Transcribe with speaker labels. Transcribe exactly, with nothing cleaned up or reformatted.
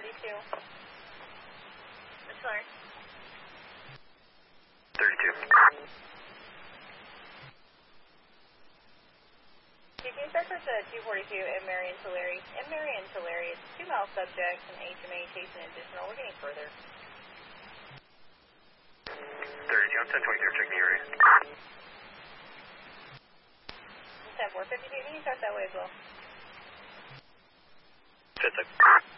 Speaker 1: thirty-two. Which learn?
Speaker 2: thirty-two.
Speaker 1: T P Sector to two forty-two in Marion Tulare. In Marion Tulare, it's two mile subject and H M A chasing additional. We're getting further.
Speaker 2: thirty-two, I'm ten twenty-two, checking the area.
Speaker 1: ten four fifty-two, can you start that way as well?
Speaker 2: Set